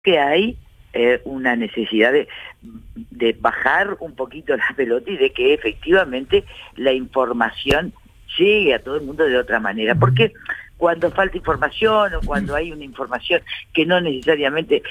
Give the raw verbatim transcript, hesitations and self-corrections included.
que hay eh, una necesidad de, de bajar un poquito la pelota y de que efectivamente la información llegue a todo el mundo de otra manera, porque cuando falta información o cuando hay una información que no necesariamente